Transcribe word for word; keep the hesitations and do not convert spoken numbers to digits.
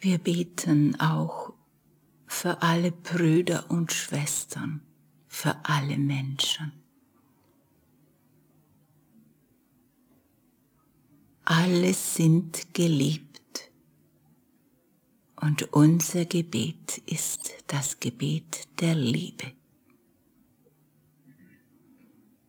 Wir beten auch für alle Brüder und Schwestern, für alle Menschen. Alle sind geliebt und unser Gebet ist das Gebet der Liebe.